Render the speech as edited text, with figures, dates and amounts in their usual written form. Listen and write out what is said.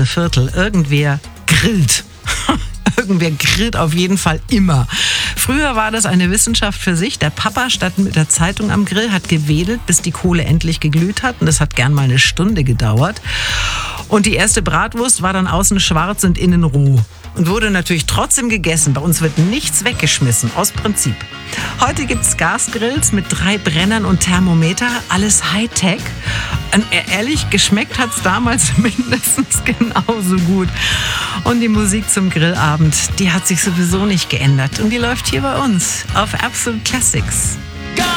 Viertel. Irgendwer grillt. Irgendwer grillt auf jeden Fall immer. Früher war das eine Wissenschaft für sich. Der Papa stand mit der Zeitung am Grill, hat gewedelt, bis die Kohle endlich geglüht hat. Und das hat gern mal eine Stunde gedauert. Und die erste Bratwurst war dann außen schwarz und innen roh. Und wurde natürlich trotzdem gegessen. Bei uns wird nichts weggeschmissen, aus Prinzip. Heute gibt's Gasgrills mit 3 Brennern und Thermometer. Alles Hightech. Und ehrlich, geschmeckt hat's damals mindestens genauso gut. Und die Musik zum Grillabend, die hat sich sowieso nicht geändert. Und die läuft hier bei uns auf Absolute Classics.